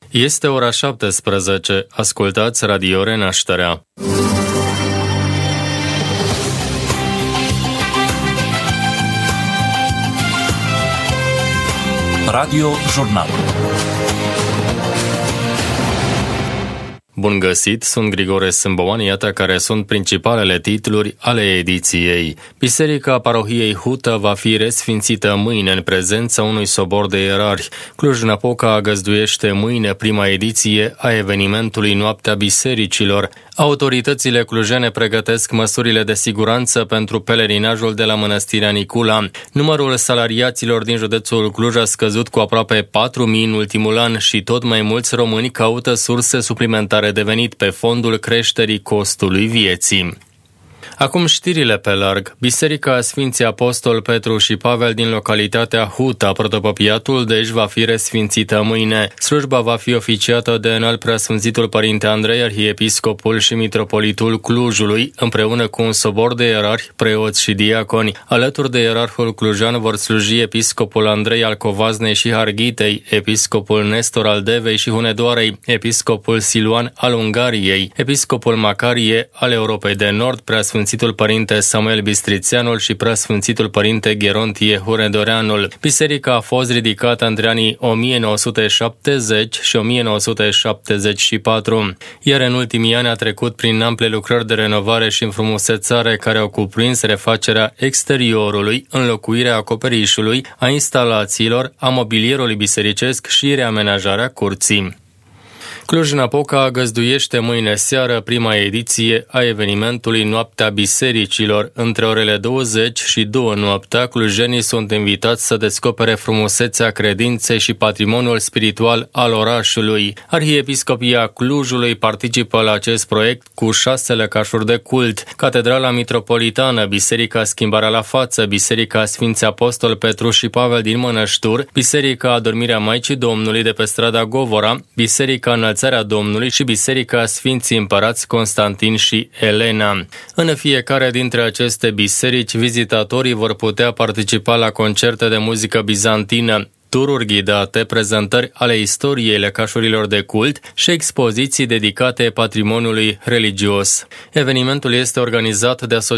Este ora 17. Ascultați Radio Renașterea. Radio Jurnal. Bun găsit, sunt Grigore Sâmboan, iată care sunt principalele titluri ale ediției. Biserica Parohiei Hută va fi resfințită mâine în prezența unui sobor de ierarhi. Cluj-Napoca găzduiește mâine prima ediție a evenimentului Noaptea Bisericilor. Autoritățile clujene pregătesc măsurile de siguranță pentru pelerinajul de la Mănăstirea Nicula. Numărul salariaților din județul Cluj a scăzut cu aproape 4.000 în ultimul an și tot mai mulți români caută surse suplimentare de venit pe fondul creșterii costului vieții. Acum știrile pe larg. Biserica Sfinții Apostol Petru și Pavel din localitatea Huta, Protopopiatul, deci va fi resfințită mâine. Slujba va fi oficiată de Înalt Preasfințitul Părinte Andrei, arhiepiscopul și mitropolitul Clujului, împreună cu un sobor de ierarhi, preoți și diaconi. Alături de ierarhul clujan vor sluji episcopul Andrei al Covaznei și Harghitei, episcopul Nestor al Devei și Hunedoarei, episcopul Siluan al Ungariei, episcopul Macarie al Europei de Nord, Preasfințitul Părinte Samuel Bistrițeanul și Preasfințitul Părinte Gerontie Hunedoreanul. Biserica a fost ridicată între anii 1970 și 1974, iar în ultimii ani a trecut prin ample lucrări de renovare și înfrumusețare care au cuprins refacerea exteriorului, înlocuirea acoperișului, a instalațiilor, a mobilierului bisericesc și reamenajarea curții. Cluj-Napoca găzduiește mâine seară prima ediție a evenimentului Noaptea Bisericilor. Între orele 20 și 2 noaptea, clujenii sunt invitați să descopere frumusețea credinței și patrimoniul spiritual al orașului. Arhiepiscopia Clujului participă la acest proiect cu 6 lăcașuri de cult: Catedrala Mitropolitană, Biserica Schimbarea la Față, Biserica Sfinții Apostol Petru și Pavel din Mănăștur, Biserica Adormirea Maicii Domnului de pe strada Govora, Biserica Înălțarea Domnului și Biserica Sfinții Împărați Constantin și Elena. În fiecare dintre aceste biserici, vizitatorii vor putea participa la concerte de muzică bizantină, tururi ghidate, prezentări ale istoriei lăcașurilor de cult și expoziții dedicate patrimoniului religios. Evenimentul este organizat de